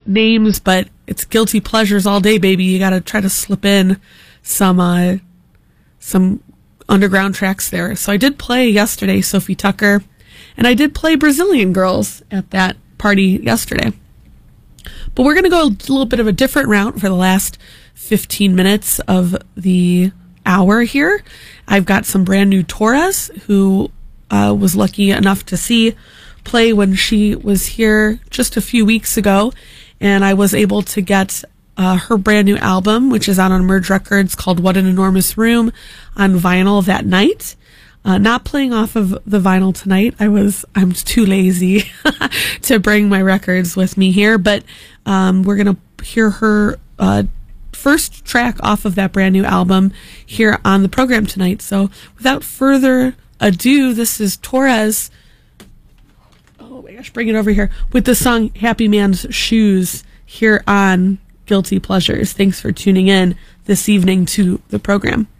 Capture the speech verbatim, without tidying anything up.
names, but it's guilty pleasures all day, baby. You got to try to slip in some uh, some underground tracks there. So I did play yesterday Sophie Tucker, and I did play Brazilian Girls at that party yesterday. But we're going to go a little bit of a different route for the last fifteen minutes of the hour here. I've got some brand new Torres, who uh, was lucky enough to see play when she was here just a few weeks ago, and I was able to get uh, her brand new album, which is out on Merge Records, called What an Enormous Room, on vinyl that night. Uh, not playing off of the vinyl tonight. I was, I'm too lazy to bring my records with me here, but um, we're going to hear her uh, first track off of that brand new album here on the program tonight. So without further ado, this is Torres. Oh my gosh, bring it over here with the song Happy Man's Shoes here on Guilty Pleasures. Thanks for tuning in this evening to the program.